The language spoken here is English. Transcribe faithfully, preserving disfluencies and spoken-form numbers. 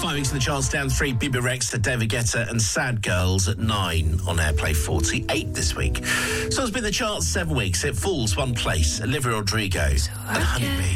Five weeks in the charts, down three. Bibi Rexha, David Guetta and Sad Girls at nine on Airplay forty-eight this week. So it's been the charts seven weeks. It falls one place. Olivia Rodrigo and Honeybee.